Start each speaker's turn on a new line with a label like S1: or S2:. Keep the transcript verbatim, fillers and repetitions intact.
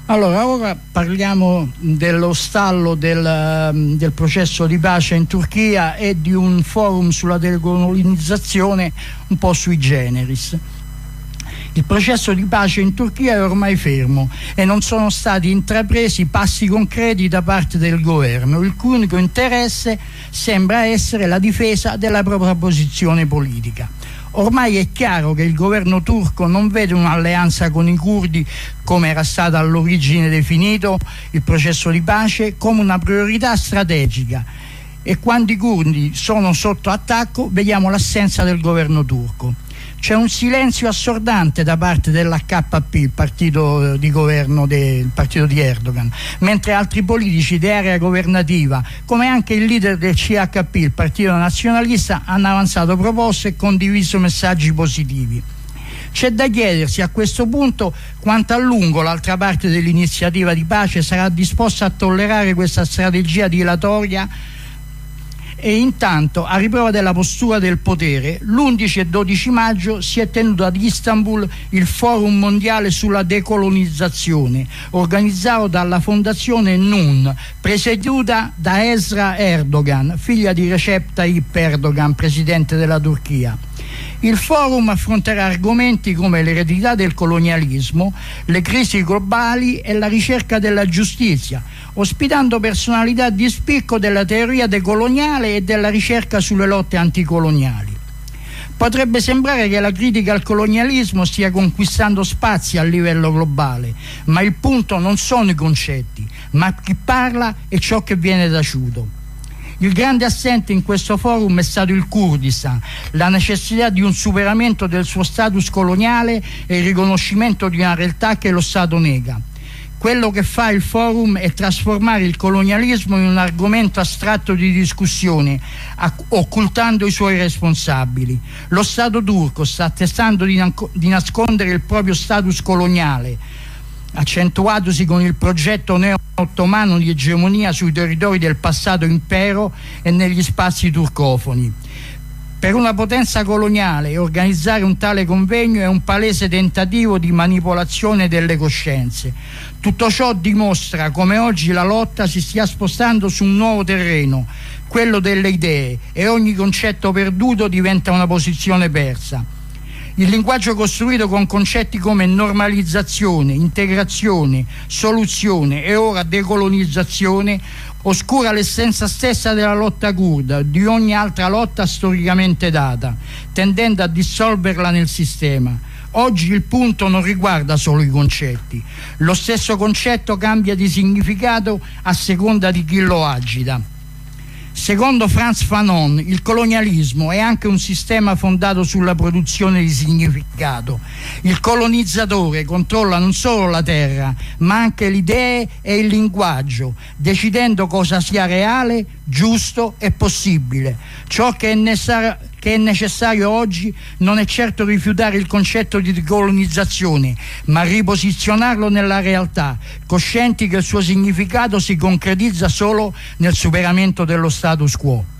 S1: Allora, ora parliamo dello stallo del, del processo di pace in Turchia e di un forum sulla decolonizzazione un po' sui generis. Il processo di pace in Turchia è ormai fermo e non sono stati intrapresi passi concreti da parte del governo, il cui unico interesse sembra essere la difesa della propria posizione politica. Ormai è chiaro che il governo turco non vede un'alleanza con i curdi, come era stato all'origine definito il processo di pace, come una priorità strategica, e quando i curdi sono sotto attacco vediamo l'assenza del governo turco. C'è un silenzio assordante da parte dell'H P, il partito di governo del partito di Erdogan, mentre altri politici di area governativa, come anche il leader del C H P, il partito nazionalista, hanno avanzato proposte e condiviso messaggi positivi. C'è da chiedersi a questo punto quanto a lungo l'altra parte dell'iniziativa di pace sarà disposta a tollerare questa strategia dilatoria. E intanto, a riprova della postura del potere, l'undici e dodici maggio si è tenuto ad Istanbul il Forum Mondiale sulla Decolonizzazione, organizzato dalla fondazione Nun, presieduta da Esra Erdogan, figlia di Recep Tayyip Erdogan, presidente della Turchia. Il forum affronterà argomenti come l'eredità del colonialismo, le crisi globali e la ricerca della giustizia, ospitando personalità di spicco della teoria decoloniale e della ricerca sulle lotte anticoloniali. Potrebbe sembrare che la critica al colonialismo stia conquistando spazi a livello globale, ma il punto non sono i concetti, ma chi parla e ciò che viene taciuto. Il grande assente in questo forum è stato il Kurdistan, la necessità di un superamento del suo status coloniale e il riconoscimento di una realtà che lo Stato nega. Quello che fa il forum è trasformare il colonialismo in un argomento astratto di discussione, occultando i suoi responsabili. Lo Stato turco sta tentando di, di nascondere il proprio status coloniale, accentuatosi con il progetto neo-ottomano di egemonia sui territori del passato impero e negli spazi turcofoni. Per una potenza coloniale organizzare un tale convegno è un palese tentativo di manipolazione delle coscienze. Tutto ciò dimostra come oggi la lotta si stia spostando su un nuovo terreno, quello delle idee, e ogni concetto perduto diventa una posizione persa. Il linguaggio costruito con concetti come normalizzazione, integrazione, soluzione e ora decolonizzazione oscura l'essenza stessa della lotta curda, di ogni altra lotta storicamente data, tendendo a dissolverla nel sistema. Oggi il punto non riguarda solo i concetti. Lo stesso concetto cambia di significato a seconda di chi lo agita. Secondo Frantz Fanon, il colonialismo è anche un sistema fondato sulla produzione di significato. Il colonizzatore controlla non solo la terra, ma anche le idee e il linguaggio, decidendo cosa sia reale, giusto e possibile. Ciò che è necessario che è necessario oggi non è certo rifiutare il concetto di decolonizzazione, ma riposizionarlo nella realtà, coscienti che il suo significato si concretizza solo nel superamento dello status quo.